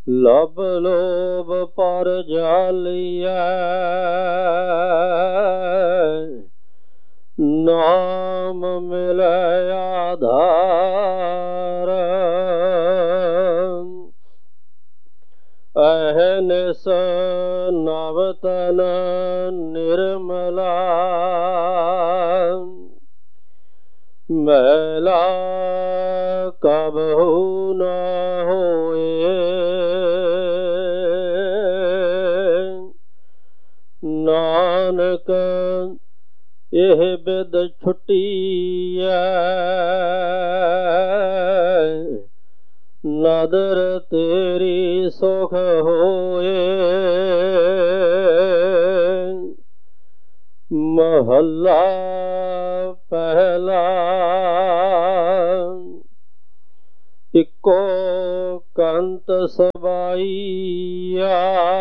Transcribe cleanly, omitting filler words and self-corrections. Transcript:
ਲਬ ਲੋਭ ਪਰ ਜਾਲੀਐ, ਨਾਮ ਮਿਲੈ ਆਧਾਰ। ਅਹਨਿਸ ਨਵ ਤਨ ਨਿਰਮਲਾ, ਮੈਲਾ ਕਬਹੂ ਨ ਹੋਏ। ਨਾਨਕ ਇਹ ਬਿਦ ਛੁਟੀਐ, ਨਦਰ ਤੇਰੀ ਸੁਖ ਹੋਏ। ਮਹੱਲਾ ਪਹਿਲਾ। ਇਕੋ ਕੰਤ ਸਬਾਈਆ,